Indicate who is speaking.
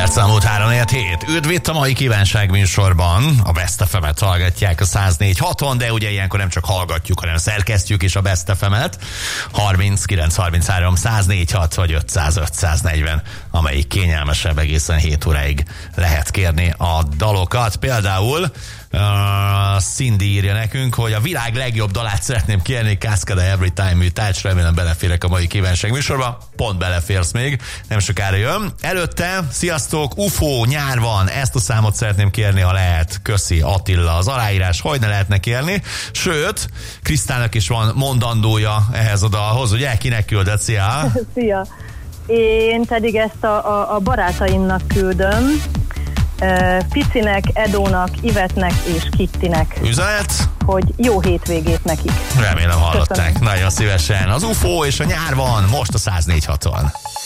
Speaker 1: perc elmúlt 3-4-7. Üdv itt a mai kívánság műsorban. A Best FM-et hallgatják a 104.6-on, de ugye ilyenkor nem csak hallgatjuk, hanem szerkesztjük is a Best FM-et. 3933 104.6 vagy 500 540, amelyik kényelmesebb, egészen 7 óráig lehet kérni a dalokat. Például Cindy írja nekünk, hogy a világ legjobb dalát szeretném kérni, Cascada Every Time We Touch. Remélem beleférek a mai kívánság műsorba. Pont beleférsz még, nem sokára jön. Előtte, sziasztok, UFO, nyár van, ezt a számot szeretném kérni, ha lehet. Köszi Attila az aláírás, hogy ne lehetne kérni. Sőt, Krisztának is van mondandója ehhez a dalhoz, ugye? Kinek küldött? Szia!
Speaker 2: Szia! Én pedig ezt a barátaimnak küldöm. Picinek, Edónak, Ivetnek és Kittinek.
Speaker 1: Üzenet?
Speaker 2: Hogy jó hétvégét nekik.
Speaker 1: Remélem hallották.
Speaker 2: Köszönöm.
Speaker 1: Nagyon szívesen. Az UFO és a nyár van, most a 104.6-on.